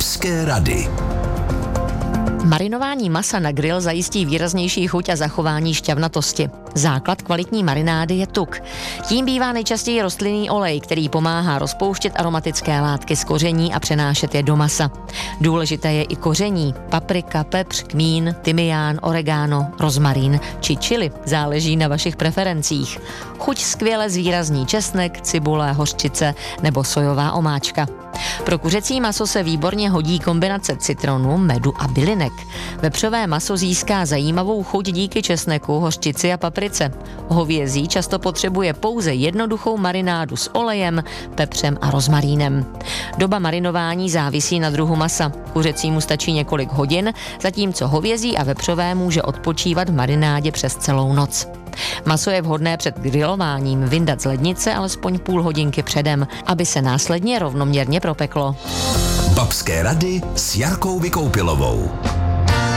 Babské rady. Marinování masa na grill zajistí výraznější chuť a zachování šťavnatosti. Základ kvalitní marinády je tuk. Tím bývá nejčastěji rostlinný olej, který pomáhá rozpouštět aromatické látky z koření a přenášet je do masa. Důležité je i koření, paprika, pepř, kmín, tymián, oregano, rozmarín či chili, záleží na vašich preferencích. Chuť skvěle zvýrazní česnek, cibule, hořčice nebo sojová omáčka. Pro kuřecí maso se výborně hodí kombinace citronu, medu a bylinek. Vepřové maso získá zajímavou chuť díky česneku, hořčici a paprice. Hovězí často potřebuje pouze jednoduchou marinádu s olejem, pepřem a rozmarínem. Doba marinování závisí na druhu masa. Kuřecímu stačí několik hodin, zatímco hovězí a vepřové může odpočívat v marinádě přes celou noc. Maso je vhodné před grilováním vyndat z lednice alespoň půl hodinky předem, aby se následně rovnoměrně propeklo. Babské rady s Jarkou Vykoupilovou.